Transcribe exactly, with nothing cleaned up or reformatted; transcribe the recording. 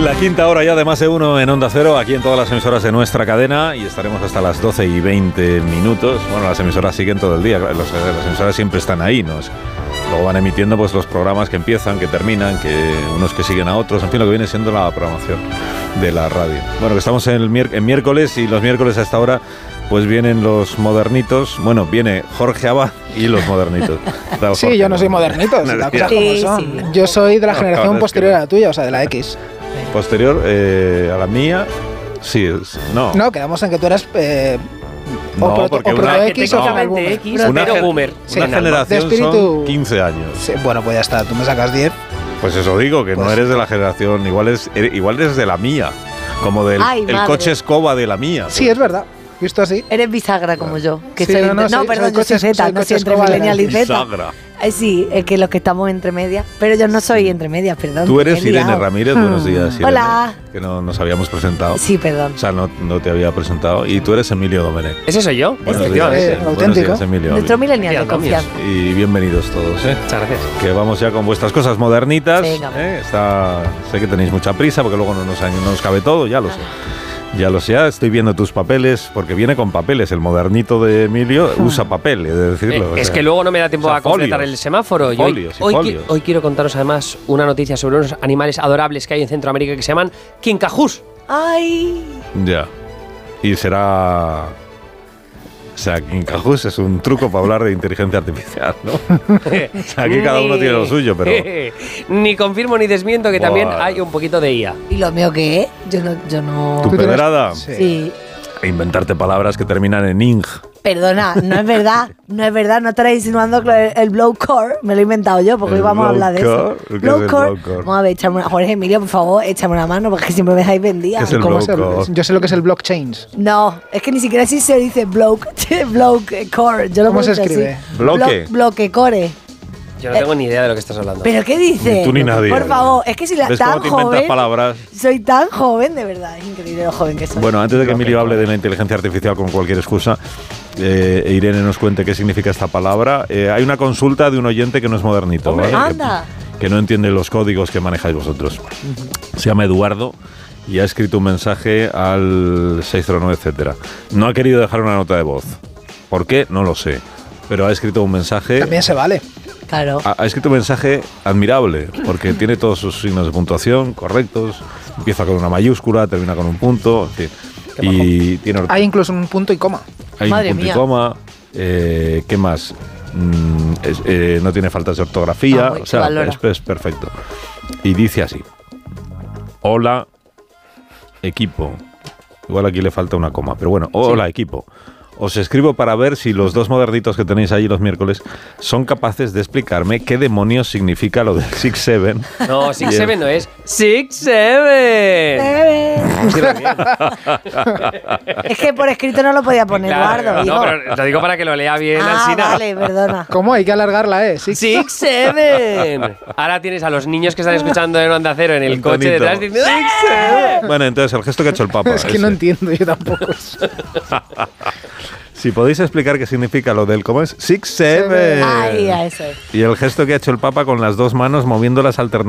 La quinta hora ya de Más de Uno en Onda Cero, aquí en todas las emisoras de nuestra cadena, y estaremos hasta las doce y veinte minutos. Bueno, las emisoras siguen todo el día, los, las emisoras siempre están ahí, ¿no? Luego van emitiendo pues los programas que empiezan, que terminan, que unos que siguen a otros, en fin, lo que viene siendo la programación de la radio. Bueno, que estamos en, el mier- en miércoles, y los miércoles a esta hora pues vienen los modernitos. Bueno, viene Jorge Abad y los modernitos. Sí, Jorge, yo no soy modernito, no, las cosas como son. Sí. Yo soy de la generación no, posterior a la tuya, o sea, de la X. Posterior eh, a la mía, sí, es, no. No, quedamos en que tú eras... Eh, no, o porque o una, X o boomer. X, una, pero boomer. Sí, una generación espíritu, son quince años. Sí, bueno, pues ya está, tú me sacas diez. Pues eso digo, que pues, no eres de la generación, igual, es, igual eres de la mía, como del Ay, el coche escoba de la mía. Sí, pues. Es verdad. Visto así. Eres bisagra como yo. Que sí, soy no, no, no, soy, perdón, soy yo soy Z, no soy entre millennial y Z. Eh, sí, es que los que estamos entre medias. Pero yo no soy entre medias, perdón. Tú eres Irene liado. Ramírez, buenos días. Irene, Hola. Que no nos habíamos presentado. Sí, perdón. O sea, no, no te había presentado. Y tú eres Emilio Domenech. ¿Ese soy yo? Buenos días, eh, sí. auténtico. Días, Emilio. Nuestro millennial de confianza. Y bienvenidos todos, ¿eh? Muchas gracias. Que vamos ya con vuestras cosas modernitas. Venga. ¿eh? Está, sé que tenéis mucha prisa porque luego no nos, no nos cabe todo, ya lo sé. Ya lo sé, ya estoy viendo tus papeles, porque viene con papeles. El modernito de Emilio usa papel, he de decirlo. Eh, es sea, que luego no me da tiempo o sea, a completar folios, el semáforo. Yo folios, hoy, hoy, folios. hoy quiero contaros además una noticia sobre unos animales adorables que hay en Centroamérica que se llaman quincajús. ¡Ay! Ya. Y será... O sea, quincajús es un truco para hablar de inteligencia artificial, ¿no? O sea, aquí cada uno tiene lo suyo, pero... Ni confirmo ni desmiento que Buah. También hay un poquito de I A. ¿Y lo mío qué? Yo no... Yo no... ¿Tu pedrada? Sí. sí. E inventarte palabras que terminan en ing. Perdona, no es verdad, no es verdad, no estarás insinuando que el blowcore me lo he inventado yo, porque hoy vamos a hablar de eso. Blowcore. Vamos a ver, échame una, Jorge Emilio, por favor, échame una mano, porque siempre me dejáis vendida. ¿Qué es el blowcore? Yo sé lo que es el blockchain. No, es que ni siquiera así se dice bloke, blowcore. Yo lo ¿Cómo se escribe? Bloque. Bloquecore. Yo no tengo ni idea de lo que estás hablando. ¿Pero qué dices? Ni tú ni nadie. Por favor, es que si la ¿Ves tan cómo te inventas joven, palabras? Soy tan joven, de verdad, es increíble lo joven que soy. Bueno, antes de que Emilio hable de la inteligencia artificial con cualquier excusa, eh, Irene nos cuente qué significa esta palabra. Eh, hay una consulta de un oyente que no es modernito, Hombre, ¿vale? anda. Que, que no entiende los códigos que manejáis vosotros. Uh-huh. Se llama Eduardo y ha escrito un mensaje al seis cero nueve, etcétera. No ha querido dejar una nota de voz. ¿Por qué? No lo sé. Pero ha escrito un mensaje... También se vale. Claro. Ha, ha escrito un mensaje admirable, porque tiene todos sus signos de puntuación correctos, empieza con una mayúscula, termina con un punto, en fin. Y tiene or- hay incluso un punto y coma. Hay Madre un punto mía. y coma. Eh, ¿Qué más? Mm, es, eh, no tiene faltas de ortografía, Ah, o sea, es, es perfecto. Y dice así: hola, equipo. Igual aquí le falta una coma, pero bueno, hola, sí. Equipo. Os escribo para ver si los dos modernitos que tenéis ahí los miércoles son capaces de explicarme qué demonios significa lo del six seven. No, six seven no es six seven. Es que por escrito no lo podía poner, claro, Eduardo. No, pero lo digo para que lo lea bien. Ah, Alsina. vale, perdona. ¿Cómo? Hay que alargarla, ¿eh? Six, six seven. Ahora tienes a los niños que están escuchando en Onda Cero en el, el coche tonito. Detrás diciendo six seven. Bueno, entonces el gesto que ha hecho el Papa. Es que ese. No entiendo yo tampoco eso. Si podéis explicar qué significa lo del cómo es six seven. Ay, a eso. Y el gesto que ha hecho el Papa con las dos manos moviendo las alternativas.